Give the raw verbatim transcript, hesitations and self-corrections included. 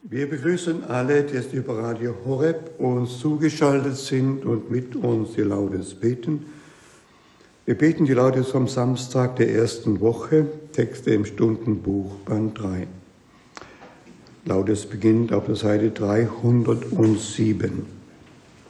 Wir begrüßen alle, die jetzt über Radio Horeb uns zugeschaltet sind und mit uns die Laudes beten. Wir beten die Laudes vom Samstag der ersten Woche, Texte im Stundenbuch, Band drei. Laudes beginnt auf der Seite dreihundertsieben.